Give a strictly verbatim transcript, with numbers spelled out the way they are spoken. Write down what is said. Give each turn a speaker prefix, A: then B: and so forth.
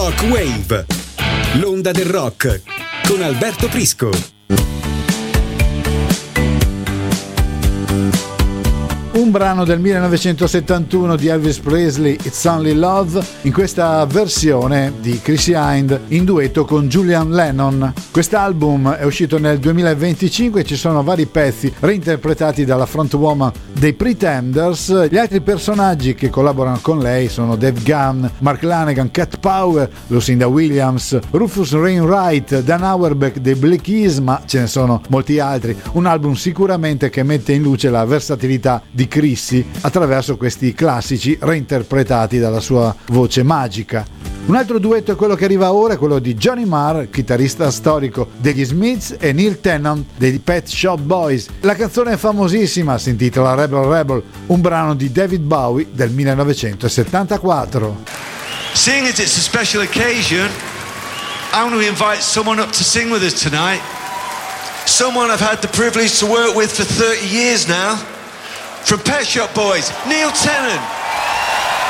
A: Rock Wave, l'onda del rock con Alberto Prisco.
B: Un brano del millenovecentosettantuno di Elvis Presley, It's Only Love, in questa versione di Chrissie Hynde in duetto con Julian Lennon. Quest'album è uscito nel duemilaventicinque e ci sono vari pezzi reinterpretati dalla frontwoman dei Pretenders. Gli altri personaggi che collaborano con lei sono Dave Gunn, Mark Lanegan, Cat Power, Lucinda Williams, Rufus Wainwright, Dan Auerbach dei Black Keys, ma ce ne sono molti altri. Un album sicuramente che mette in luce la versatilità di Chrissie attraverso questi classici reinterpretati dalla sua voce magica. Un altro duetto è quello che arriva ora, è quello di Johnny Marr, chitarrista storico degli Smiths, e Neil Tennant dei Pet Shop Boys. La canzone è famosissima, si intitola Rebel Rebel, un brano di David Bowie del millenovecentosettantaquattro.
C: Seeing as it's a special occasion, I want to invite someone up to sing with us tonight. Someone I've had the privilege to work with for thirty years now. From Pet Shop Boys, Neil Tennant.